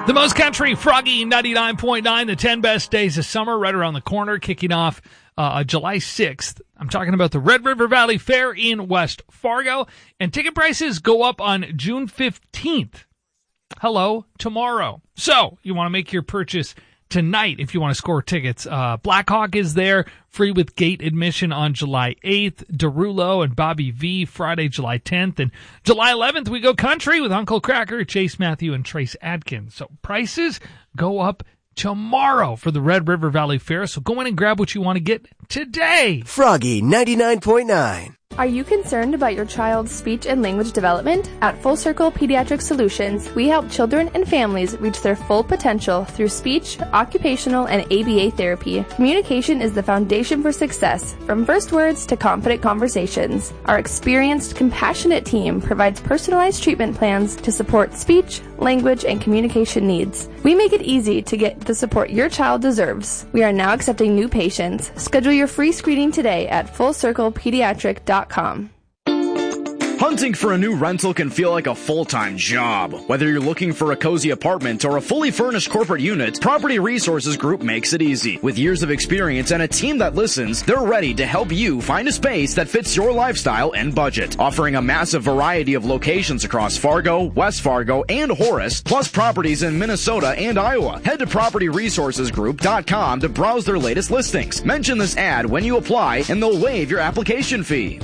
The Most Country, Froggy 99.9, the 10 best days of summer right around the corner, kicking off July 6th. I'm talking about the Red River Valley Fair in West Fargo, and ticket prices go up on June 15th. Hello, tomorrow. So, you want to make your purchase tonight if you want to score tickets. Blackhawk is there, free with gate admission on July 8th. Derulo and Bobby V, Friday, July 10th. And July 11th, we go country with Uncle Cracker, Chase Matthew, and Trace Adkins. So prices go up tomorrow for the Red River Valley Fair. So go in and grab what you want to get today. Froggy 99.9. Are you concerned about your child's speech and language development? At Full Circle Pediatric Solutions, we help children and families reach their full potential through speech, occupational, and ABA therapy. Communication is the foundation for success, from first words to confident conversations. Our experienced, compassionate team provides personalized treatment plans to support speech, language, and communication needs. We make it easy to get the support your child deserves. We are now accepting new patients. Schedule your free screening today at fullcirclepediatric.com. Hunting for a new rental can feel like a full-time job. Whether you're looking for a cozy apartment or a fully furnished corporate unit, Property Resources Group makes it easy. With years of experience and a team that listens, they're ready to help you find a space that fits your lifestyle and budget. Offering a massive variety of locations across Fargo, West Fargo, and Horace, plus properties in Minnesota and Iowa. Head to PropertyResourcesGroup.com to browse their latest listings. Mention this ad when you apply, and they'll waive your application fee.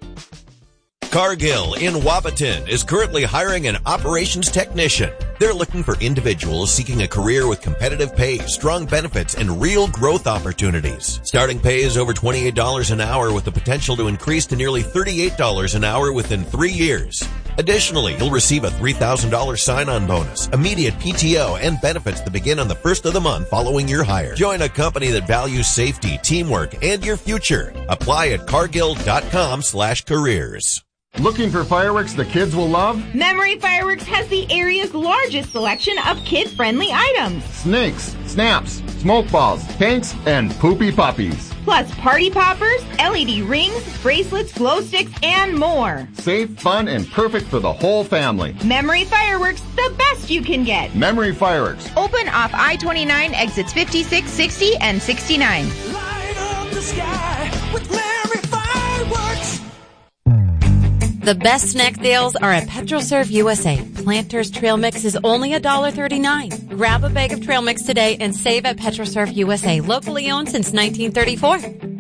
Cargill in Wapaton is currently hiring an operations technician. They're looking for individuals seeking a career with competitive pay, strong benefits, and real growth opportunities. Starting pay is over $28 an hour with the potential to increase to nearly $38 an hour within 3 years. Additionally, you'll receive a $3,000 sign-on bonus, immediate PTO, and benefits that begin on the first of the month following your hire. Join a company that values safety, teamwork, and your future. Apply at cargill.com/careers. Looking for fireworks the kids will love? Memory Fireworks has the area's largest selection of kid-friendly items. Snakes, snaps, smoke balls, tanks, and poopy puppies. Plus party poppers, LED rings, bracelets, glow sticks, and more. Safe, fun, and perfect for the whole family. Memory Fireworks, the best you can get. Memory Fireworks. Open off I-29, exits 56, 60, and 69. Light up the sky with Memory Fireworks. The best snack deals are at PetroServe USA. Planters Trail Mix is only $1.39. Grab a bag of Trail Mix today and save at PetroServe USA, locally owned since 1934.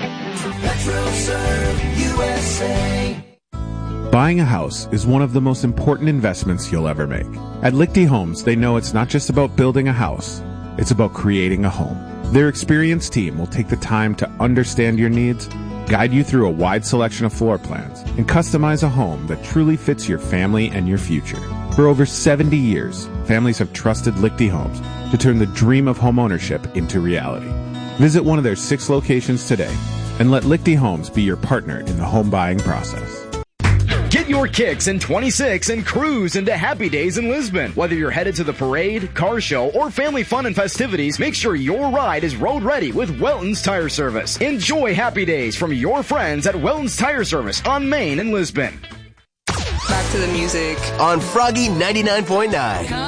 PetroServe USA. Buying a house is one of the most important investments you'll ever make. At Lichty Homes, they know it's not just about building a house, it's about creating a home. Their experienced team will take the time to understand your needs, guide you through a wide selection of floor plans, and customize a home that truly fits your family and your future. For over 70 years, families have trusted Lichty Homes to turn the dream of homeownership into reality. Visit one of their 6 locations today and let Lichty Homes be your partner in the home buying process. Get your kicks in 26 and cruise into Happy Days in Lisbon. Whether you're headed to the parade, car show, or family fun and festivities, make sure your ride is road ready with Welton's Tire Service. Enjoy Happy Days from your friends at Welton's Tire Service on Main in Lisbon. Back to the music on Froggy 99.9.